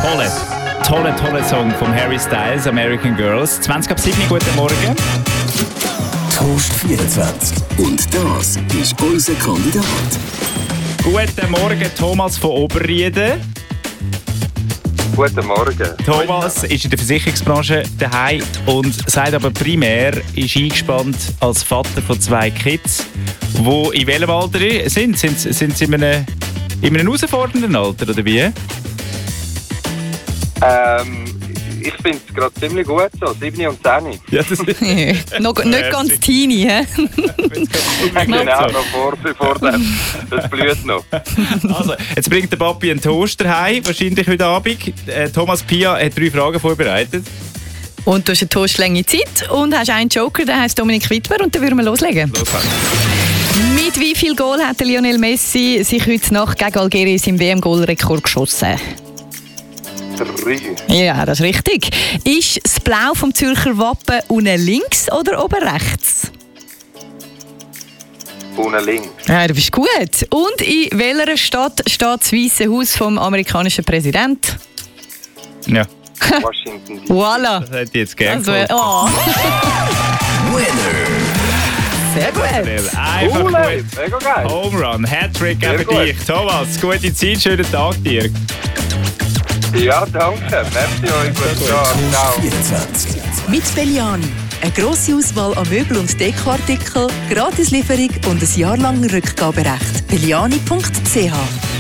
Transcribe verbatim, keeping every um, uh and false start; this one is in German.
Toller, toller, toller Song von Harry Styles, American Girls. zwanzig ab sieben, guten Morgen. Toast vierundzwanzig. Und das ist unser Kandidat. Guten Morgen, Thomas von Oberrieden. Guten Morgen. Thomas ist in der Versicherungsbranche daheim und sagt aber primär, ist eingespannt als Vater von zwei Kids, die in welchem Alter sind? Sind, sind sie in einem, in einem herausfordernden Alter, oder wie? Ähm, ich finde es gerade ziemlich gut so, sieben und zehn. Ja, das ist noch, nicht ganz teeny, hä? Genau, noch vor, vor dem. Das blüht noch. Also, jetzt bringt der Papi einen Toaster heim, wahrscheinlich heute Abend. Äh, Thomas Pia hat drei Fragen vorbereitet. Und du hast eine Toastlänge Zeit und hast einen Joker, der heisst Dominik Wittmer, und dann würden wir loslegen. Los, Mit wie viel Goal hat Lionel Messi sich heute Nacht gegen Algerien seinen W M-Goal-Rekord geschossen? Drei. Ja, das ist richtig. Ist das Blau vom Zürcher Wappen unten links oder oben rechts? Unten links. Ja, du bist gut. Und in welcher Stadt steht das Weiße Haus vom amerikanischen Präsidenten? Ja, Washington. Voilà. das hätte ich jetzt gerne Also, gewusst. oh, Winner. sehr gut. Einfach Cool, ey. gut. Mega geil. Home Run, Hattrick Sehr für gut. dich. Thomas, gute Zeit, schönen Tag dir. Ja, danke. Merci euch. Gut. Ja, ciao. vierundzwanzig. Mit Belliani. Eine grosse Auswahl an Möbel- und Dekoartikeln, Gratislieferung und ein jahrlanger Rückgaberecht. belliani punkt c h